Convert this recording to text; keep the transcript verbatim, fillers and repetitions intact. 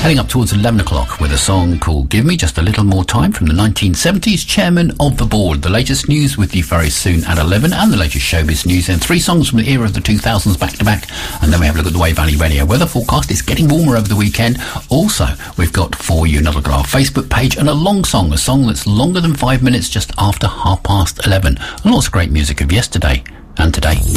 Heading up towards eleven o'clock with a song called Give Me Just a Little More Time from the nineteen seventies, Chairman of the Board. The latest news with you very soon at eleven, and the latest showbiz news, and three songs from the era of the two thousands back to back. And then we have a look at the Way Valley Radio weather forecast. It's getting warmer over the weekend. Also, we've got for you another look at our Facebook page and a long song, a song that's longer than five minutes just after half past eleven. And lots of great music of yesterday and today.